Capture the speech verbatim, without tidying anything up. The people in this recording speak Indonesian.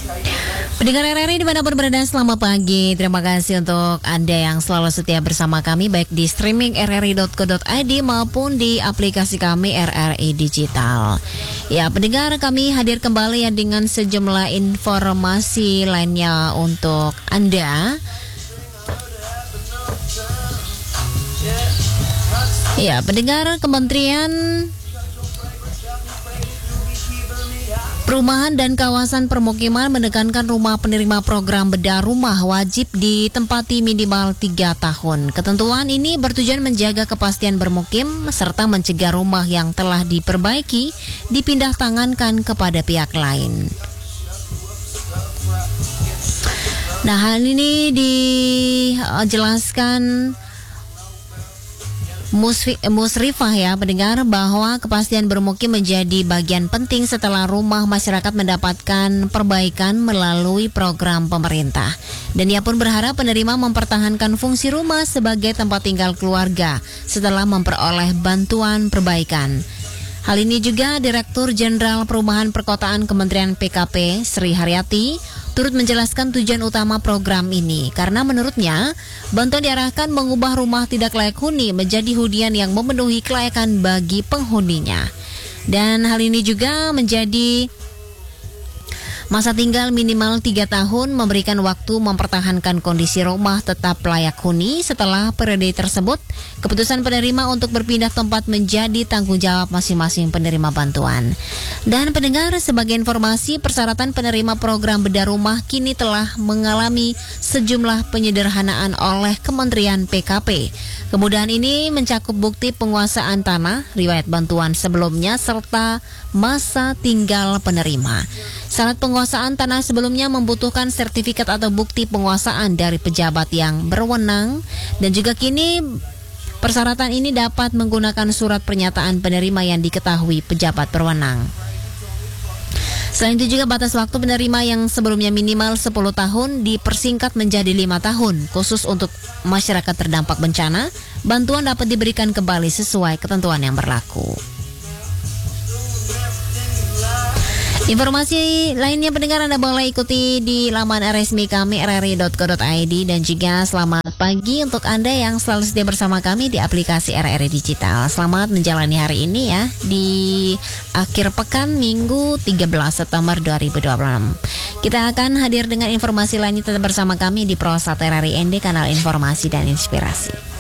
Pendengar R R I dimanapun berada, selamat pagi. Terima kasih untuk Anda yang selalu setia bersama kami, baik di streaming r r i dot co dot i d maupun di aplikasi kami R R I Digital. Ya, pendengar, kami hadir kembali ya dengan sejumlah informasi lainnya untuk Anda. Ya, pendengar, Kementerian Perumahan dan Kawasan Permukiman menekankan rumah penerima program bedah rumah wajib ditempati minimal tiga tahun. Ketentuan ini bertujuan menjaga kepastian bermukim serta mencegah rumah yang telah diperbaiki dipindah tangankan kepada pihak lain. Nah, hal ini dijelaskan Musrifah ya, pendengar, bahwa kepastian bermukim menjadi bagian penting setelah rumah masyarakat mendapatkan perbaikan melalui program pemerintah. Dan ia pun berharap penerima mempertahankan fungsi rumah sebagai tempat tinggal keluarga setelah memperoleh bantuan perbaikan. Hal ini juga Direktur Jenderal Perumahan Perkotaan Kementerian P K P Sri Haryati turut menjelaskan tujuan utama program ini, karena menurutnya bantuan diarahkan mengubah rumah tidak layak huni menjadi hunian yang memenuhi kelayakan bagi penghuninya. Dan hal ini juga menjadi masa tinggal minimal tiga tahun, memberikan waktu mempertahankan kondisi rumah tetap layak huni. Setelah periode tersebut, keputusan penerima untuk berpindah tempat menjadi tanggung jawab masing-masing penerima bantuan. Dan pendengar, sebagai informasi, persyaratan penerima program bedah rumah kini telah mengalami sejumlah penyederhanaan oleh Kementerian P K P. Kemudahan ini mencakup bukti penguasaan tanah, riwayat bantuan sebelumnya, serta masa tinggal penerima. Syarat penguasaan tanah sebelumnya membutuhkan sertifikat atau bukti penguasaan dari pejabat yang berwenang, dan juga kini persyaratan ini dapat menggunakan surat pernyataan penerima yang diketahui pejabat berwenang. Selain itu juga batas waktu penerima yang sebelumnya minimal sepuluh tahun dipersingkat menjadi lima tahun. Khusus untuk masyarakat terdampak bencana, bantuan dapat diberikan kembali sesuai ketentuan yang berlaku. Informasi lainnya, pendengar, Anda boleh ikuti di laman resmi kami r r i dot co dot i d, dan juga selamat pagi untuk Anda yang selalu setia bersama kami di aplikasi R R I Digital. Selamat menjalani hari ini ya, di akhir pekan Minggu tiga belas September dua ribu dua puluh enam. Kita akan hadir dengan informasi lainnya, tetap bersama kami di Prosat R R I N D, kanal informasi dan inspirasi.